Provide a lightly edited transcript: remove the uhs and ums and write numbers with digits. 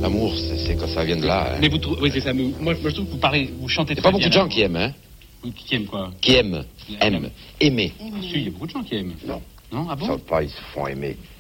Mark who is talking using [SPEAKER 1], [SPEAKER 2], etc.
[SPEAKER 1] L'amour, c'est quand ça vient de là. Hein.
[SPEAKER 2] Mais vous trouvez... Oui, c'est ça. Mais moi, je trouve que vous chantez très bien.
[SPEAKER 1] Il n'y a pas beaucoup de gens qui aiment, hein.
[SPEAKER 2] Qui aiment quoi?
[SPEAKER 1] Qui aiment. Aiment. Aimer.
[SPEAKER 2] Si, il y a beaucoup de gens qui aiment.
[SPEAKER 1] Non.
[SPEAKER 2] Non, ah bon?
[SPEAKER 1] Ils savent pas, ils se font aimer.